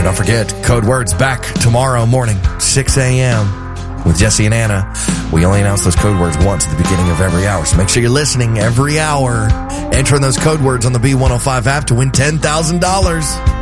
don't forget, Code Words back tomorrow morning, 6 a.m. with Jesse and Anna. We only announce those code words once at the beginning of every hour, so make sure you're listening every hour. Entering those code words on the B105 app to win $10,000.